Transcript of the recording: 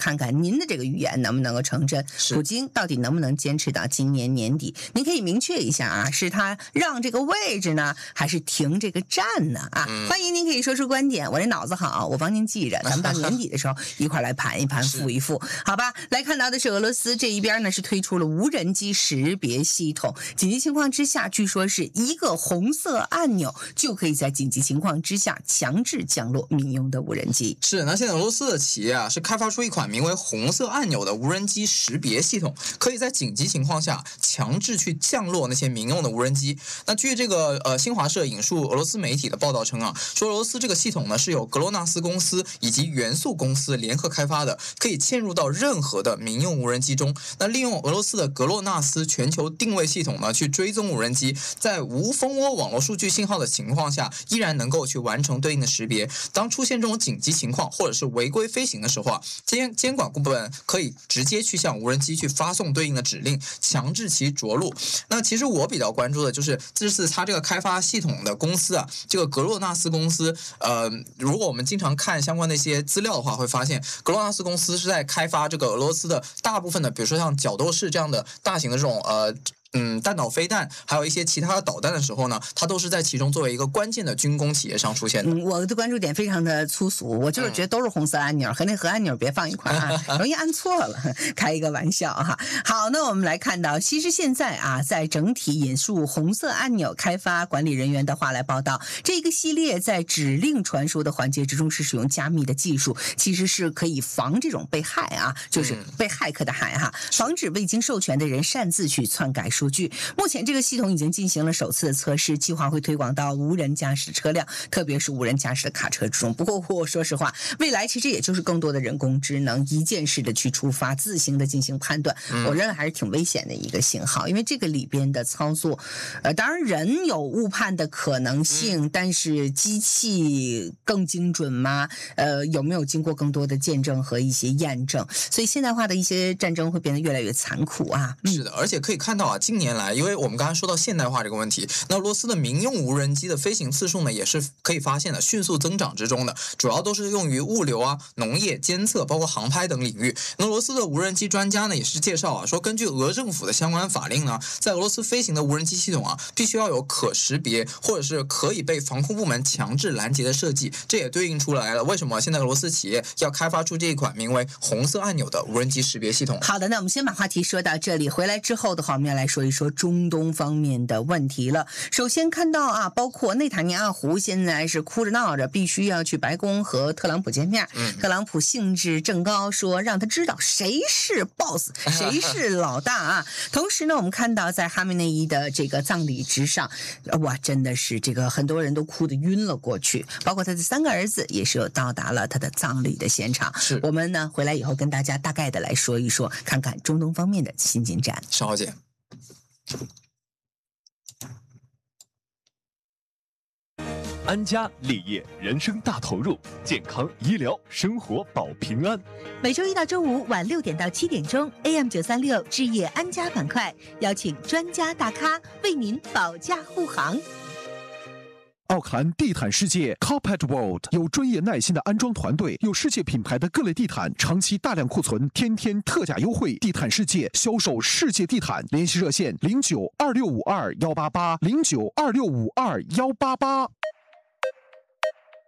看看您的这个预言能不能够成真，普京到底能不能坚持到今年年底？您可以明确一下啊，是他让这个位置呢，还是停这个战呢？啊，欢迎您可以说出观点，我这脑子好，我帮您记着，咱们到年底的时候一块来盘一盘，复一复，好吧？来看到的是俄罗斯这一边呢，是推出了无人机识别系统，紧急情况之下，据说是一个红色按钮就可以在紧急情况之下强制降落民用的无人机。 是，那现在俄罗斯的企业啊，是开发出一款名为红色按钮的无人机识别系统，可以在紧急情况下强制去降落那些民用的无人机。那据这个新华社引述俄罗斯媒体的报道称啊，说俄罗斯这个系统呢是由格罗纳斯公司以及元素公司联合开发的，可以嵌入到任何的民用无人机中。那利用俄罗斯的格洛纳斯全球定位系统呢，去追踪无人机，在无蜂窝网络数据信号的情况下，依然能够去完成对应的识别。当出现这种紧急情况或者是违规飞行的时候啊，监管部门可以直接去向无人机去发送对应的指令，强制其着陆。那其实我比较关注的就是这次它这个开发系统的公司啊，这个格洛纳斯公司，如果我们经常看相关的一些资料的话，会发现格洛纳斯公司是在开发这个俄罗斯的大部分的，比如说像角斗士这样的大型的这种弹道飞弹，还有一些其他的导弹的时候呢，它都是在其中作为一个关键的军工企业上出现的。 我的关注点非常的粗俗，我就是觉得都是红色按钮，和那核按钮别放一块啊，容易按错了，开一个玩笑哈。好，那我们来看到，其实现在啊，在整体引述红色按钮开发管理人员的话来报道，这个系列在指令传输的环节之中是使用加密的技术，其实是可以防这种被害啊，就是被骇客的害哈，防止未经授权的人擅自去篡改数据。目前这个系统已经进行了首次的测试，计划会推广到无人驾驶车辆，特别是无人驾驶的卡车之中。不过我说实话，未来其实也就是更多的人工智能一件式的去出发，自行的进行判断，我认为还是挺危险的一个信号，因为这个里边的操作，当然人有误判的可能性，但是机器更精准吗？有没有经过更多的见证和一些验证？所以现代化的一些战争会变得越来越残酷啊。 是的，而且可以看到啊，近年来，因为我们刚才说到现代化这个问题，那俄罗斯的民用无人机的飞行次数呢，也是可以发现的迅速增长之中的，主要都是用于物流啊、农业、监测，包括航拍等领域。俄罗斯的无人机专家呢，也是介绍啊，说根据俄政府的相关法令呢，在俄罗斯飞行的无人机系统啊，必须要有可识别或者是可以被防空部门强制拦截的设计。这也对应出来了为什么现在俄罗斯企业要开发出这一款名为红色按钮的无人机识别系统。 好的，那我们先把话题说到这里，回来之后的话，我们要来说一说中东方面的问题了。首先看到啊，包括内塔尼亚胡现在是哭着闹着必须要去白宫和特朗普见面，特朗普兴致正高，说让他知道谁是 boss， 谁是老大啊。同时呢，我们看到在哈梅内伊的这个葬礼之上，哇，真的是这个很多人都哭得晕了过去，包括他的3个儿子也是有到达了他的葬礼的现场。我们呢回来以后跟大家大概的来说一说，看看中东方面的新进展。 稍后见。 安家立业，人生大投入，健康医疗生活保平安。 每周一到周五晚6点到7点钟 ，AM936 置业安家板块，邀请专家大咖为您保驾护航。 奥坎地毯世界 Carpet World 有专业耐心的安装团队，有世界品牌的各类地毯，长期大量库存，天天特价优惠。地毯世界销售世界地毯，联系热线092652188，092652188。